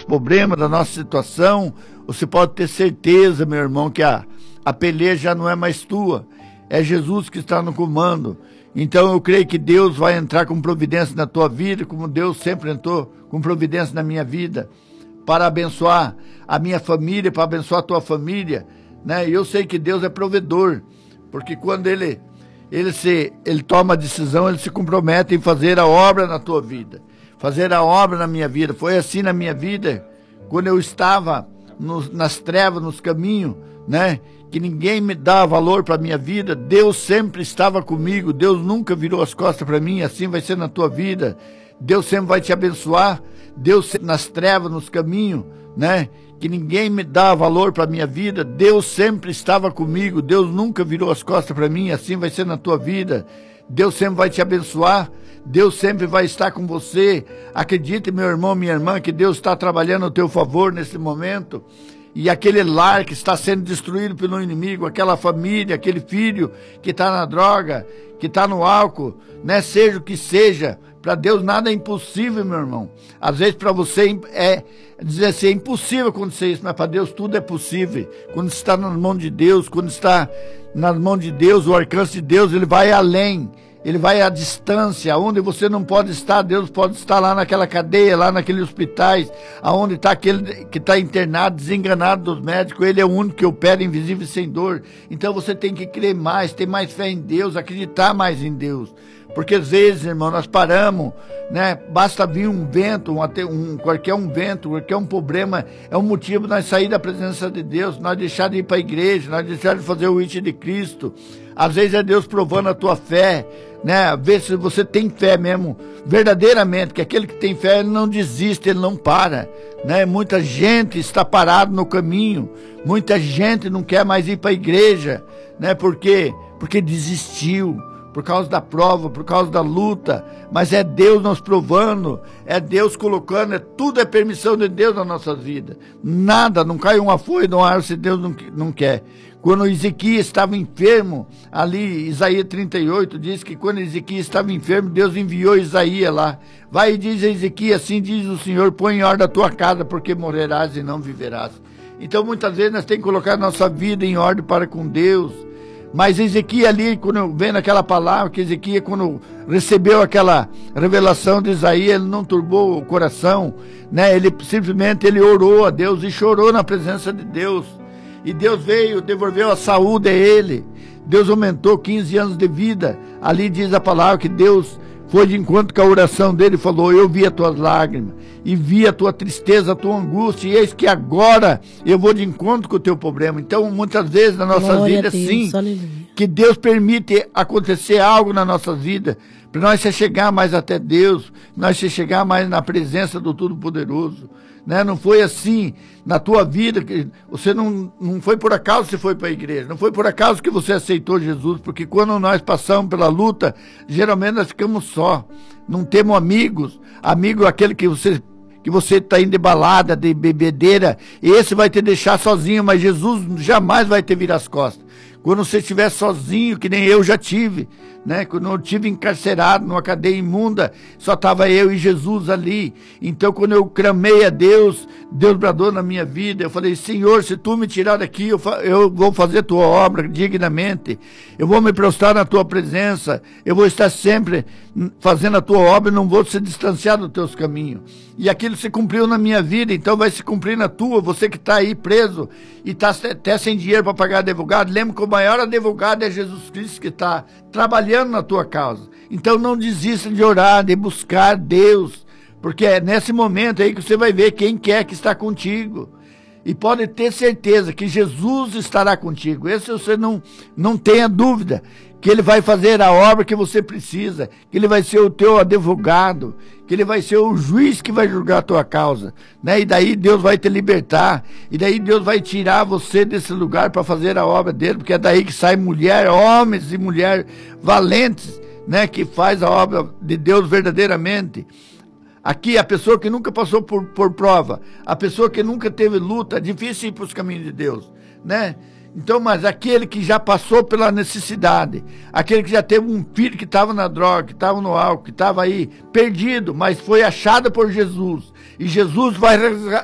problema, da nossa situação, você pode ter certeza, meu irmão, que a peleja já não é mais tua. É Jesus que está no comando. Então eu creio que Deus vai entrar com providência na tua vida, como Deus sempre entrou com providência na minha vida, para abençoar a minha família, para abençoar a tua família, né? E eu sei que Deus é provedor, porque quando Ele toma a decisão, Ele se compromete em fazer a obra na tua vida, fazer a obra na minha vida. Foi assim na minha vida, quando eu estava nas trevas, nos caminhos, né? Que ninguém me dava valor para a minha vida, Deus sempre estava comigo, Deus nunca virou as costas para mim, assim vai ser na tua vida. Deus sempre vai te abençoar, Deus nas trevas, nos caminhos, né? Que ninguém me dava valor para a minha vida, Deus sempre estava comigo, Deus nunca virou as costas para mim, assim vai ser na tua vida. Deus sempre vai te abençoar, Deus sempre vai estar com você. Acredite, meu irmão, minha irmã, que Deus está trabalhando a teu favor nesse momento. E aquele lar que está sendo destruído pelo inimigo, aquela família, aquele filho que está na droga, que está no álcool, né? Seja o que seja, para Deus nada é impossível, meu irmão. Às vezes para você é dizer assim, é impossível acontecer isso, mas para Deus tudo é possível. Quando está nas mãos de Deus, quando está nas mãos de Deus, o alcance de Deus, Ele vai além. Ele vai à distância, onde você não pode estar, Deus pode estar lá naquela cadeia, lá naqueles hospitais, aonde está aquele que está internado, desenganado dos médicos. Ele é o único que opera invisível e sem dor. Então você tem que crer mais, ter mais fé em Deus, acreditar mais em Deus. Porque às vezes, irmão, nós paramos, né? Basta vir um vento, qualquer um problema, é um motivo de nós sair da presença de Deus, nós deixar de ir para a igreja, nós deixar de fazer o ite de Cristo. Às vezes é Deus provando a tua fé, né? Ver se você tem fé mesmo, verdadeiramente, que aquele que tem fé, ele não desiste, ele não para, né? Muita gente está parado no caminho, muita gente não quer mais ir para a igreja, né? Por quê? Porque desistiu. Por causa da prova, por causa da luta, mas é Deus nos provando, é Deus colocando, tudo é permissão de Deus na nossa vida. Nada, não cai uma folha de uma árvore se Deus não quer. Quando Ezequias estava enfermo, ali Isaías 38 diz que quando Ezequias estava enfermo, Deus enviou Isaías lá. Vai e diz a Ezequias, assim diz o Senhor, põe em ordem a tua casa, porque morrerás e não viverás. Então muitas vezes nós temos que colocar a nossa vida em ordem para com Deus. Mas Ezequias ali, quando vem naquela palavra, que Ezequias, quando recebeu aquela revelação de Isaías, ele não turbou o coração, né? Ele simplesmente orou a Deus e chorou na presença de Deus. E Deus veio, devolveu a saúde a ele. Deus aumentou 15 anos de vida. Ali diz a palavra que Deus foi de encontro com a oração dele e falou, eu vi as tuas lágrimas, e vi a tua tristeza, a tua angústia, e eis que agora eu vou de encontro com o teu problema. Então, muitas vezes na nossa vida, sim, que Deus permite acontecer algo na nossa vida, para nós se chegar mais até Deus, nós se chegar mais na presença do Todo-Poderoso, né? Não foi assim na tua vida, que você não foi por acaso que você foi para a igreja, não foi por acaso que você aceitou Jesus, porque quando nós passamos pela luta, geralmente nós ficamos só, não temos amigos, amigo é aquele que você está indo de balada, de bebedeira, esse vai te deixar sozinho, mas Jesus jamais vai te virar as costas. Quando você estiver sozinho, que nem eu já tive, né? Quando eu estive encarcerado numa cadeia imunda, só estava eu e Jesus ali. Então, quando eu clamei a Deus, Deus bradou na minha vida. Eu falei, Senhor, se tu me tirar daqui, eu vou fazer tua obra dignamente. Eu vou me prostrar na tua presença. Eu vou estar sempre fazendo a tua obra e não vou se distanciar dos teus caminhos. E aquilo se cumpriu na minha vida, então vai se cumprir na tua. Você que está aí preso e está até sem dinheiro para pagar advogado, lembra que o maior advogado é Jesus Cristo, que está trabalhando na tua causa. Então não desista de orar, de buscar Deus, porque é nesse momento aí que você vai ver quem quer que está contigo. E pode ter certeza que Jesus estará contigo. Esse você não tenha dúvida, que Ele vai fazer a obra que você precisa, que Ele vai ser o teu advogado, que Ele vai ser o juiz que vai julgar a tua causa, né? E daí Deus vai te libertar, e daí Deus vai tirar você desse lugar para fazer a obra dele, porque é daí que sai mulher, homens e mulheres valentes, né? Que faz a obra de Deus verdadeiramente. Aqui, a pessoa que nunca passou por prova, a pessoa que nunca teve luta, é difícil ir para os caminhos de Deus, né? Então, mas aquele que já passou pela necessidade, aquele que já teve um filho que estava na droga, que estava no álcool, que estava aí perdido, mas foi achado por Jesus, e Jesus vai